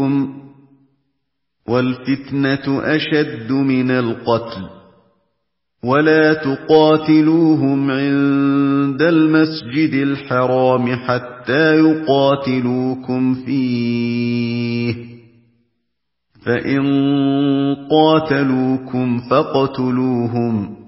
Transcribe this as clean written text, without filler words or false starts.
يقتلوكم والفتنة أشد من القتل ولا تقاتلوهم عند المسجد الحرام حتى يقاتلوكم فيه فإن قاتلوكم فاقتلوهم